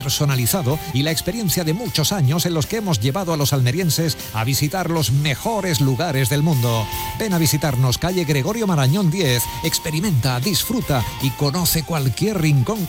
personalizado y la experiencia de muchos años en los que hemos llevado a los almerienses a visitar los mejores lugares del mundo. Ven a visitarnos, calle Gregorio Marañón 10, experimenta, disfruta y conoce cualquier rincón